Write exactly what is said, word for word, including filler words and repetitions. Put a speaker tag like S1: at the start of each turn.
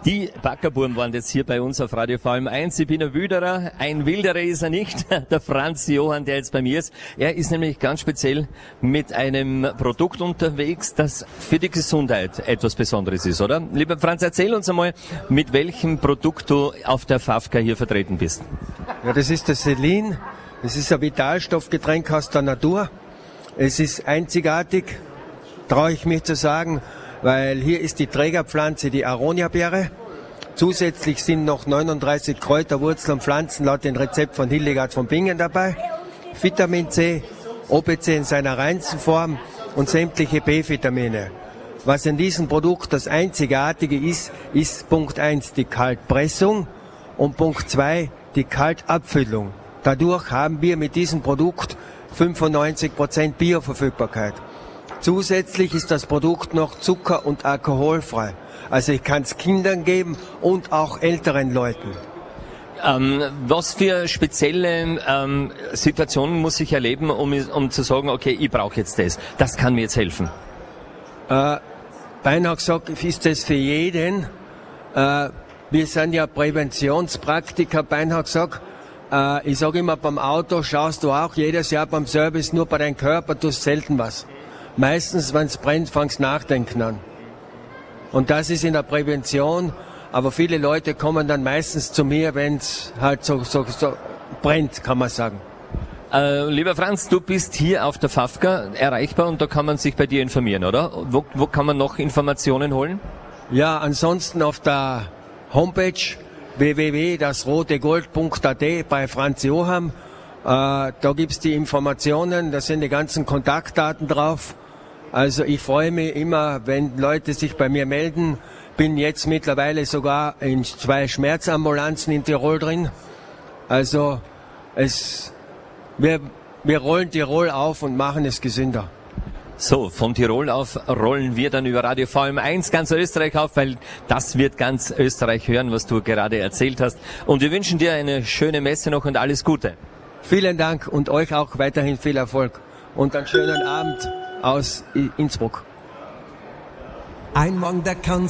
S1: Die Backerbuben waren jetzt hier bei uns auf Radio V M eins. Ich bin ein Wilderer, ein Wilderer ist er nicht, der Franz Johann, der jetzt bei mir ist. Er ist nämlich ganz speziell mit einem Produkt unterwegs, das für die Gesundheit etwas Besonderes ist, oder? Lieber Franz, erzähl uns einmal, mit welchem Produkt du auf der Fafka hier vertreten bist.
S2: Ja, das ist das Selin. Das ist ein Vitalstoffgetränk aus der Natur. Es ist einzigartig, traue ich mich zu sagen, weil hier ist die Trägerpflanze, die Aronia-Beere. Zusätzlich sind noch neununddreißig Kräuter, Wurzeln und Pflanzen laut dem Rezept von Hildegard von Bingen dabei. Vitamin C, O P C in seiner reinsten Form und sämtliche B-Vitamine. Was in diesem Produkt das Einzigartige ist, ist Punkt eins die Kaltpressung und Punkt zwei die Kaltabfüllung. Dadurch haben wir mit diesem Produkt fünfundneunzig Prozent Bioverfügbarkeit. Zusätzlich ist das Produkt noch zucker- und alkoholfrei. Also ich kann es Kindern geben und auch älteren Leuten.
S1: Ähm, was für spezielle ähm, Situationen muss ich erleben, um, um zu sagen, okay, ich brauche jetzt das. Das kann mir jetzt helfen.
S2: Äh, beinahe gesagt ist das für jeden. Äh, wir sind ja Präventionspraktiker, beinahe gesagt. Äh, ich sage immer, beim Auto schaust du auch jedes Jahr beim Service nur bei deinem Körper, tust selten was. Meistens, wenn es brennt, fangst du nachdenken an. Und das ist in der Prävention, aber viele Leute kommen dann meistens zu mir, wenn es halt so, so, so brennt, kann man sagen.
S1: Äh, lieber Franz, du bist hier auf der Fafka erreichbar und da kann man sich bei dir informieren, oder? Wo, wo kann man noch Informationen holen?
S2: Ja, ansonsten auf der Homepage w w w punkt das rote gold punkt a t bei Franz Johann. Äh, da gibt's die Informationen, da sind die ganzen Kontaktdaten drauf. Also ich freue mich immer, wenn Leute sich bei mir melden. Bin jetzt mittlerweile sogar in zwei Schmerzambulanzen in Tirol drin. Also es, wir, wir rollen Tirol auf und machen es gesünder.
S1: So, von Tirol auf rollen wir dann über Radio V M eins ganz Österreich auf, weil das wird ganz Österreich hören, was du gerade erzählt hast. Und wir wünschen dir eine schöne Messe noch und alles Gute.
S2: Vielen Dank und euch auch weiterhin viel Erfolg und einen schönen Abend aus Innsbruck.
S3: Ein Mann, der kann